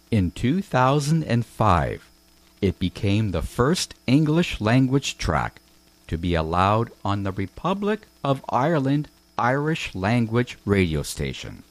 In 2005, it became the first English-language track to be allowed on the Republic of Ireland Irish language radio station.